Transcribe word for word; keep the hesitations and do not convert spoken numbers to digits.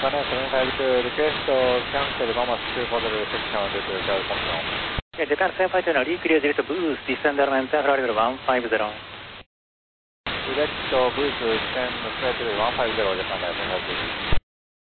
Japan Air seven five two, request to cancel Mamas two model section due to cloud condition. Yeah, Japan seven five two now, recreate direct boost, descend element, flight level one five zero. Direct boost, descend flight level one five zero, Japan Air seven five two.